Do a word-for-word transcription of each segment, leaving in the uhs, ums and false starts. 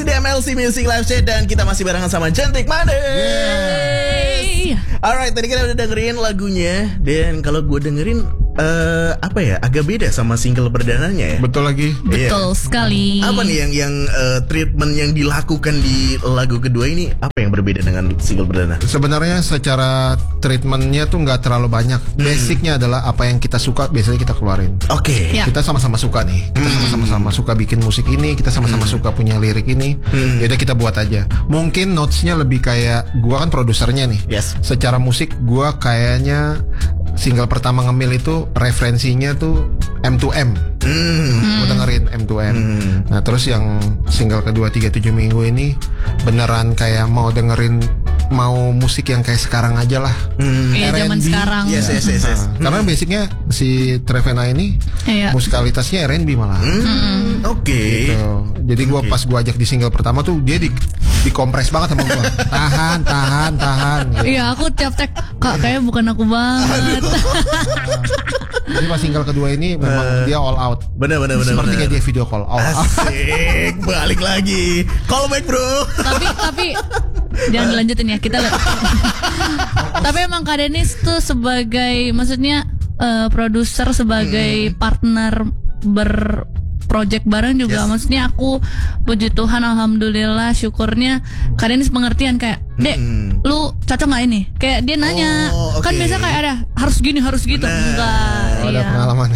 di M L C Music Live Chat dan kita masih barengan sama Cantik Manis. Yeay. Alright, tadi kita udah dengerin lagunya dan kalau gue dengerin uh, apa ya, agak beda sama single perdananya ya. Betul lagi. Betul Iya. sekali. Apa nih yang yang uh, treatment yang dilakukan di lagu kedua ini, apa yang berbeda dengan single perdana? Sebenarnya secara treatmentnya tuh nggak terlalu banyak. Basicnya adalah apa yang kita suka biasanya kita keluarin. Oke. Ya. Kita sama-sama suka nih. Kita sama-sama suka bikin musik ini. Kita sama-sama suka punya lirik ini. Yaudah kita buat aja. Mungkin notesnya lebih kayak gua kan produsernya nih. Yes. Secara musik gua kayaknya single pertama ngemil itu referensinya tuh M to M. Hmm. Gue dengerin M to M. Nah terus yang single kedua tiga puluh tujuh minggu ini beneran kayak mau dengerin, mau musik yang kayak sekarang aja lah. Iya, R and B. zaman sekarang. Yes, yes, yes, yes. Nah, karena basicnya si Trevena ini Iya. musikalitasnya R and B malah. Hmm, Oke. Gitu. Jadi gue pas gue ajak di single pertama tuh dia di dikompres banget sama gue. Tahan, tahan, tahan. Gitu. Iya, aku tiap tag kak kayak bukan aku banget. Jadi pas single kedua ini memang dia all out. Bener, bener, bener. Seperti bener. kayak dia video call all out. Asik, balik lagi. Call back bro. tapi tapi jangan dilanjutin ya kita. Tapi emang Kak Denis tuh sebagai maksudnya eh, produser, sebagai partner ber project bareng juga. Yes. Maksudnya aku puji Tuhan, alhamdulillah, syukurnya Kak Denis pengertian kayak, Dek, Hmm. lu cocok gak ini? Kayak dia nanya. Oh, Kan oke. biasa kayak ada harus gini, harus gitu. Bener. Enggak. Oh, ada Iya. pengalaman.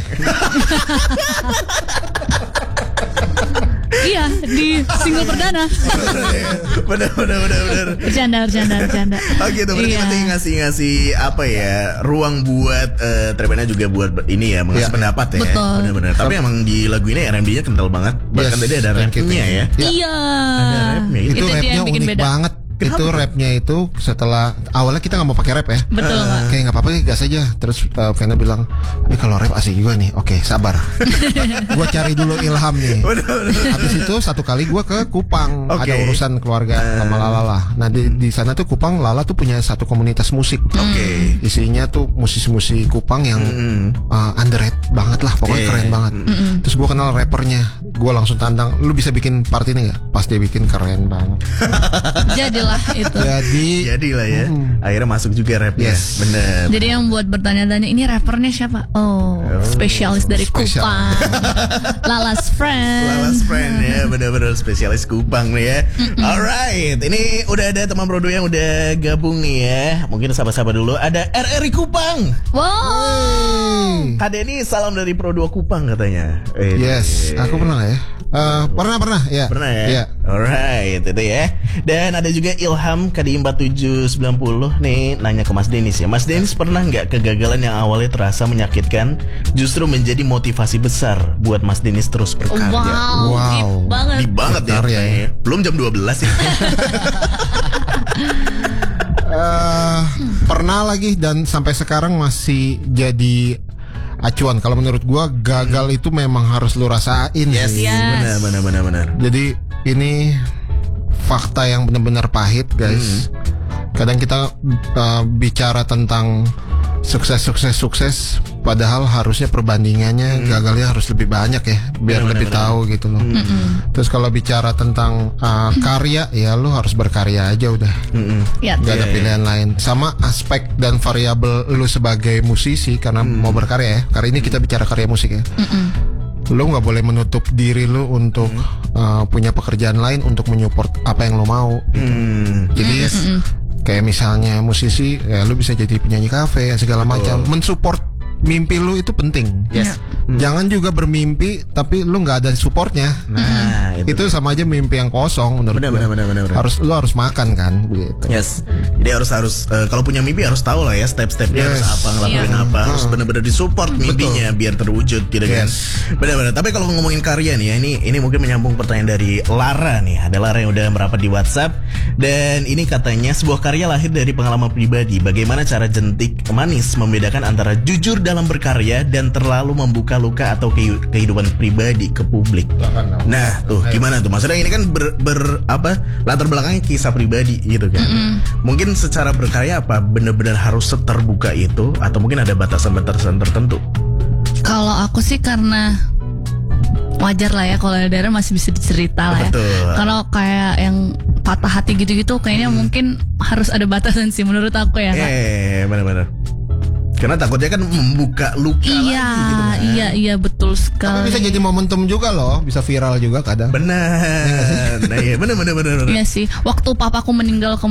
Iya, di single perdana. Bener, bener, bener, bener. Bercanda, bercanda, bercanda. Oh gitu, berarti Iya. penting ngasih-ngasih apa ya, ruang buat uh, Trevena juga buat ini ya, mengasih Iya. pendapat ya. Betul. Bener-bener. Tapi emang di lagu ini R and B-nya kental banget. Bahkan Yes, tadi ada thank you, rapnya thank ya. you. Iya. Ada rapnya. Itu Itu dia rapnya yang bikin unik beda. banget. Kenapa Itu tuh? rapnya itu setelah awalnya kita nggak mau pakai rap ya. Betul, Kak. Kayak nggak apa-apa sih, gas aja. Terus uh, Vena bilang, ini kalau rap asik juga nih. Oke, sabar. Gua cari dulu ilham nih. Bener, bener. Habis itu satu kali gua ke Kupang, Oke. ada urusan keluarga sama Lala lah. Nah di di sana tuh Kupang, Lala tuh punya satu komunitas musik. Oke. Isinya tuh musisi-musisi Kupang yang Mm. uh, underrated banget lah, pokoknya Yeah. keren banget. Terus gua kenal rappernya, gua langsung tantang, lu bisa bikin part ini nggak? Pas dia bikin keren banget. Jadilah itu. Jadi Jadi lah ya. Akhirnya masuk juga rapnya. Yes. Bener. Jadi yang buat bertanya-tanya, ini rappernya siapa? Oh, spesialis dari spesial. Kupang. Lala's friend. Lala's friend ya, bener-bener spesialis Kupang nih ya. Alright, ini udah ada teman prodo yang udah gabung nih ya. Mungkin sahabat-sahabat dulu. Ada R R I Kupang. Wow. Kak Denny, salam dari Pro dua Kupang katanya. Eh, yes, aku pernah ya. Eh, pernah pernah ya. Pernah ya? Iya. Alright, itu ya. Dan ada juga Ilham K D I empat tujuh sembilan nol nih nanya ke Mas Denis ya. Mas Denis pernah nggak kegagalan yang awalnya terasa menyakitkan justru menjadi motivasi besar buat Mas Denis terus berkarya? Wow, Wow. deep banget. Di banget ya, Berkarya ya. kayaknya. Belum jam dua belas ya. Eh, pernah lagi dan sampai sekarang masih jadi acuan. Kalau menurut gua gagal itu memang harus lu rasain. Yes, sih. Yes. benar benar benar benar. Jadi ini fakta yang benar-benar pahit, guys. Kadang kita uh, bicara tentang sukses sukses sukses, padahal harusnya perbandingannya gagalnya harus lebih banyak ya, biar Benar, lebih benar, tahu gitu loh. Terus kalau bicara tentang uh, karya, ya lu harus berkarya aja udah. Ya. Gak ada Iya, pilihan lain. Sama aspek dan variabel lu sebagai musisi karena mau berkarya ya. Karena ini kita bicara karya musik ya. Lu nggak boleh menutup diri lu untuk uh, punya pekerjaan lain untuk menyupport apa yang lu mau. Hmm. Jadi kayak misalnya musisi, ya lu bisa jadi penyanyi kafe segala macam. Mensupport mimpi lu itu penting. Yes. Jangan juga bermimpi tapi lu nggak ada supportnya. Nah, Itu sama aja mimpi yang kosong menurut Benar, gua. benar, benar, benar, benar. Harus lu harus makan kan gitu. Yes. Jadi harus harus eh, kalau punya mimpi harus tahu lah ya step-stepnya Yes. harus apa, ngelakuin Iya. apa, harus benar-benar disupport mimpinya biar terwujud gitu kan. Yes. Benar-benar. Tapi kalau ngomongin karya nih ya, ini ini mungkin menyambung pertanyaan dari Lara nih. Ada Lara yang udah merapat di WhatsApp dan ini katanya sebuah karya lahir dari pengalaman pribadi. Bagaimana cara Jentik Manis membedakan antara jujur dalam berkarya dan terlalu membuka luka atau kehi- kehidupan pribadi ke publik. Nah, tuh gimana tuh? Maksudnya ini kan ber, ber- apa latar belakangnya kisah pribadi gitu kan. Mungkin secara berkarya apa benar-benar harus seterbuka itu atau mungkin ada batasan-batasan tertentu? Kalau aku sih karena wajar lah ya kalau L D R masih bisa dicerita lah ya. Betul. Kalau kayak yang patah hati gitu-gitu kayaknya Hmm. mungkin harus ada batasan sih menurut aku ya Kak. Eh, benar-benar. Karena takutnya kan membuka luka Iya, lagi gitu kan. iya, iya betul Tapi sekali. bisa jadi momentum juga loh, bisa viral juga kadang. Benar. Nah, iya benar benar benar. benar. Iya sih. Waktu papaku meninggal